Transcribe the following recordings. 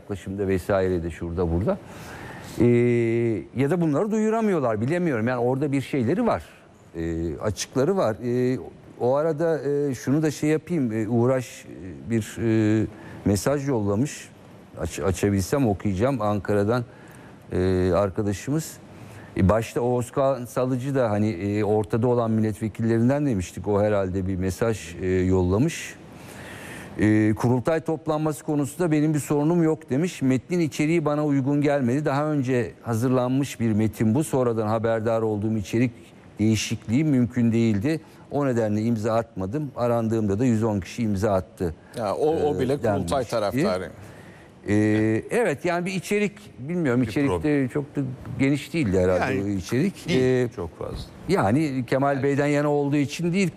yaklaşımda vesaire de şurada burada. Ya da bunları duyuramıyorlar, bilemiyorum. Yani orada bir şeyleri var, açıkları var. O arada şunu da şey yapayım, Uğraş bir mesaj yollamış. Açabilsem okuyacağım, Ankara'dan arkadaşımız. Başta Oğuzkan Salıcı da hani ortada olan milletvekillerinden demiştik. O herhalde bir mesaj yollamış. Kurultay toplanması konusunda benim bir sorunum yok demiş. Metnin içeriği bana uygun gelmedi. Daha önce hazırlanmış bir metin bu. Sonradan haberdar olduğum içerik değişikliği mümkün değildi. O nedenle imza atmadım. Arandığımda da 110 kişi imza attı. Ya o bile kurultay taraftarı. Evet, yani bir içerik, bilmiyorum, içerikte çok da geniş değildi herhalde yani, o içerik. Değil, çok fazla. Yani Kemal Bey'den yana olduğu için değil,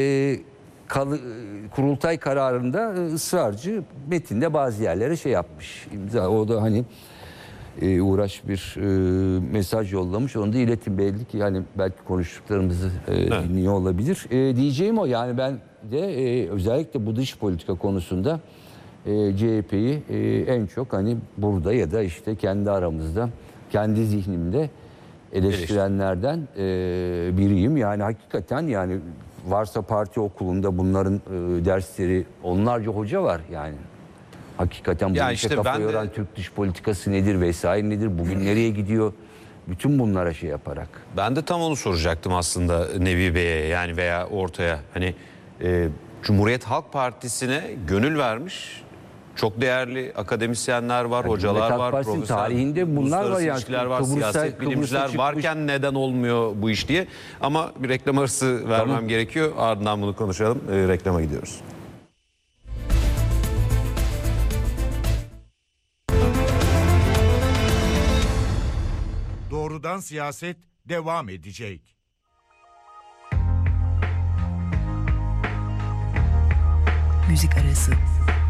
kurultay kararında ısrarcı, metinde bazı yerlere şey yapmış, imza. O da hani Uğraş bir mesaj yollamış, onu da iletin, belli ki yani belki konuştuklarımızı dinliyor olabilir. Diyeceğim o, yani ben de özellikle bu dış politika konusunda CHP'yi en çok hani burada ya da işte kendi aramızda, kendi zihnimde eleştirenlerden biriyim. Yani hakikaten, yani varsa parti okulunda bunların dersleri, onlarca hoca var yani. Hakikaten bu ya işte işte kafa yoran Türk dış politikası nedir vesaire nedir, bugün nereye gidiyor, bütün bunlara şey yaparak. Ben de tam onu soracaktım aslında Nevi Bey'e, yani veya ortaya, hani Cumhuriyet Halk Partisi'ne gönül vermiş çok değerli akademisyenler var, yani hocalar var, profesör, tarihinde bunlar var, ilişkiler var, siyaset bilimciler varken neden olmuyor bu iş diye. Ama bir reklam arası vermem gerekiyor. Ardından bunu konuşalım. Reklama gidiyoruz. Doğrudan siyaset devam edecek. Müzik arası.